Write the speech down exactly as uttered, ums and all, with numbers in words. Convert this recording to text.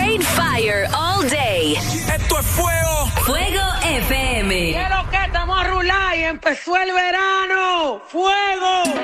Straight fire all day. Esto es fuego. Fuego F M. Quiero que estamos a rular y empezó el verano. ¡Fuego!